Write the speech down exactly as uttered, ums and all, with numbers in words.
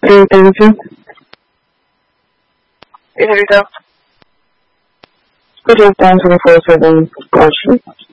Okay, thank you. Hey, Rita. Good time twenty-four seven question.